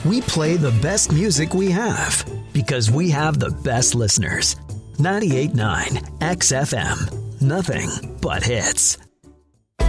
We play the best music we have because we have the best listeners. 98.9 XFM. Nothing but hits.